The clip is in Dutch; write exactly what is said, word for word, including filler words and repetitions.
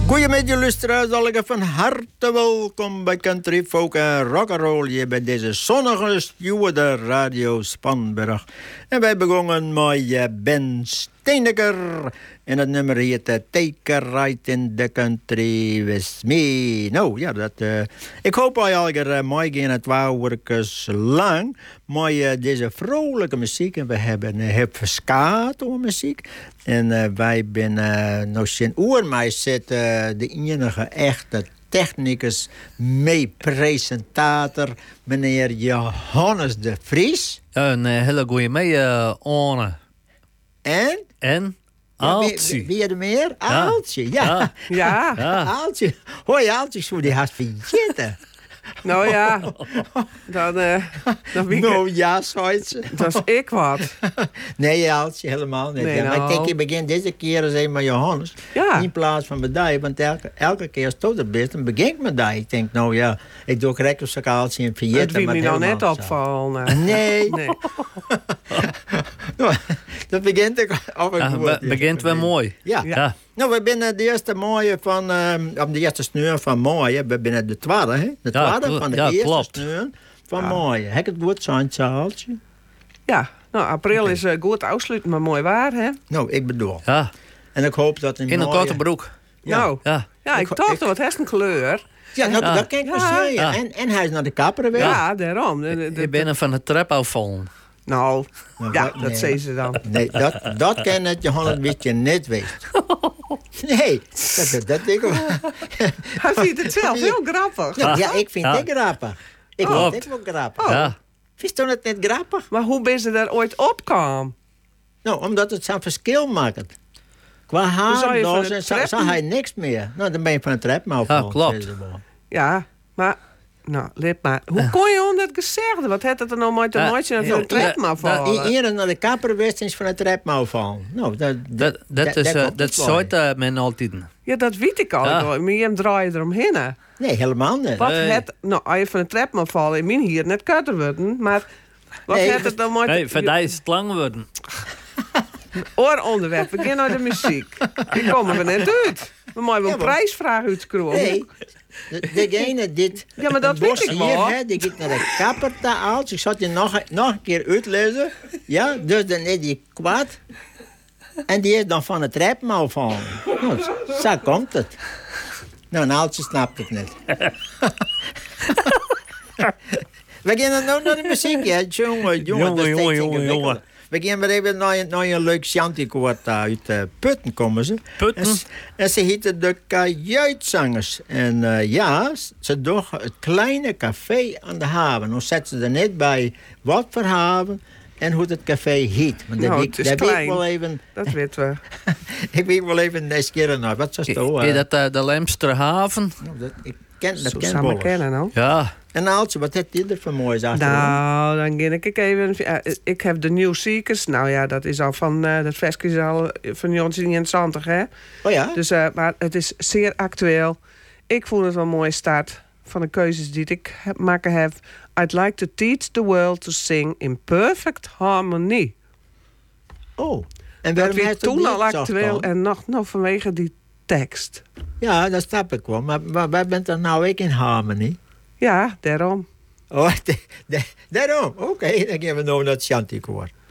Goedemiddag, luisteraars. Allemaal van harte welkom bij Country Folk en Rock'n'Roll. Hier bij deze zonnige stuurde Radio Spanberg. En wij begonnen met Ben Steeneker. En het nummer heet Take a Ride in the Country with Me. Nou, ja, dat... Uh, ik hoop dat je al uh, mooi gaan het wauwwerkers lang. Maar uh, deze vrolijke muziek. En we hebben uh, heel veel muziek. En uh, wij zijn uh, nog geen uur mee zitten. Uh, de enige echte technicus, mee presentator, meneer Johannes de Vries. Een uh, hele goeie mee, uh, Anne. En? En? Ja, Aaltje. Wie, wie er meer? Ja. Aaltje, ja. Ja. ja. ja. Aaltje. Hoi, Aaltje, zo die haast vergeten. Nou ja, dan, uh, dan wie Nou ja, zoiets. dat is ik wat. Nee, Aaltje, helemaal niet. Nee, ja, maar nou. ik denk, je begint deze keer eens even met Johannes. Ja. In plaats van met die, want elke, elke keer als het er bent, dan begin ik met die. Ik denk, nou ja, ik doe correct op zo'n Aaltje en vergeten. Het wie maar me nou helemaal net zo. opvallen. Nee. Nee. Nou, dat begint ik af en Ja, toe. be- begint wel mooi. Ja. Ja. Ja. Nou, we zijn de eerste mooie van, um, op de eerste sneur van mooie. We zijn de tweede, hè? De Ja, tweede kl- van de ja, eerste klopt. sneur van Ja. mooie. Heb ik het goed zo'n zaaltje? Ja, nou, april Oké. is uh, goed afsluiten, maar mooi waar, hè? Nou, ik bedoel. Ja. En ik hoop dat een In een mooie... korte broek. Ja. Nou, Ja. ja, ik Ik- dacht ik- dat het een kleur. Ja, nou, Ja. dat kan ik wel Ja. zeggen. Ja. En, en hij is naar de kapper weer. Ja, daarom. De- de- de- Ik ben er van de trap afvallen. Nou, Nou, ja, dat- dat nee. zei ze dan. Nee, dat, dat kan het Johannes Wittje niet wist. Nee, dat, dat, dat ik wel. Hij vindt het zelf heel grappig. Nou, ja, ik vind Ja. het grappig. Ik Klopt. vind het wel grappig. Oh. Ja. Vind je het niet grappig? Maar hoe ben ze daar ooit opkwam? Nou, omdat het zo'n verschil maakt. Qua Dan zou haar, je van dan het zag treppen- hij niks meer. Nou, dan ben je van het trapmouw Ja, klopt. Ja, maar... Nou, let maar. Hoe kon je om dat gezegd? Wat had het er nou met de Ja, maatje naar ja, de trap maar dat- vallen? Iedereen naar de kapper wist is van het trapmouw vallen. Nou, dat, Dat, dat, is, daar uh, komt dat het wel. soort uh, men altijd. Ja, dat weet ik al. Ja. Maar je draait eromheen. hè. Nee, helemaal niet. Wat Nee. het... Nou, als je van de trap maar vallen, in mijn hier net kutter worden. Maar wat Nee, had het dan met... Nee, voor die is het lang worden. Ooronderwerp, begin naar de muziek. Die komen we net uit. We moeten wel Ja, een maar- prijsvraag uitkropen. Nee, de- degene dit... Ja, maar dat een bos weet ik hier, wel. hè, die gaat naar de kapper te oud. Ik zal het je nog, nog een keer uitlezen. Ja, dus dan is die kwaad. En die is dan van het trapmouw vallen. Nou, zo- zo komt het. Nou, een aaltje snapt het niet. We gaan nou naar de muziek, ja. Jongen, jongen, Jongen, dat is jongen, steeds jongen, ingewikkelder. jongen. We gaan weer even naar, een- naar een leuk Shantykoord uit uh, Putten komen ze. Putten? En, s- en ze heten de Kajuitzangers. En uh, ja, s- ze doen het kleine café aan de haven. Dan zetten ze er net bij wat voor haven en hoe het café heet. Want dat Nou, weet- het is dat weet ik klein. wel even. Dat weten we. Ik weet wel even nieuwsgierig naar. Wat zou Is het uh, dat uh, de Lemsterhaven? nou, dat, ik ken, dat Zo ken samen Bollers. kennen, nou. Ja. En Aaltje, wat heeft dit er voor moois achter? Nou, dan ga ik even... ja, ik heb de New Seekers. Nou ja, dat is al van... eh, dat versje is al van negentien eenentwintig, hè? Oh ja? Dus, eh, maar het is zeer actueel. Ik vond het wel een mooie start van de keuzes die ik heb, maken heb. I'd like to teach the world to sing in perfect harmony. Oh. En Dat waarom werd heeft het toen niet al zo actueel gedaan? en nog, nog vanwege die tekst. Ja, dat snap ik wel. Maar, maar wij bent er nou ook in harmony? Ja, daarom. Oh, de, de, daarom. Oké, dan gaan we nou naar het Shantykoor.